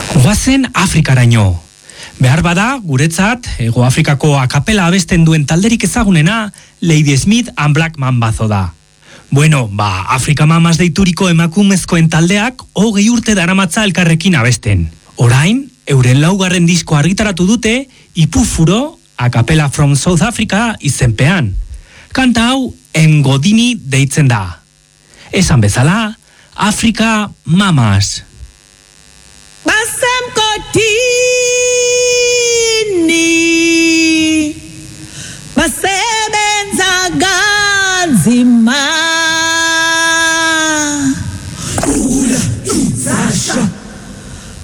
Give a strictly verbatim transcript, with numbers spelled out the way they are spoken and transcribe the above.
Goazen Afrikaraino. Behar bada, guretzat, Ego Afrikako akapela abesten duen talderik ezagunena, Lady Smith and Black Mambazo da. Bueno, ba, Afrika Mamas deituriko emakumezkoen taldeak hogei urte daramatza elkarrekin abesten. Orain, euren laugarren disko argitaratu dute, Ipufuro, akapela from South Africa izenpean. Kanta hau, Engodini deitzen da. Esan bezala, Afrika Mamas. Basam Koti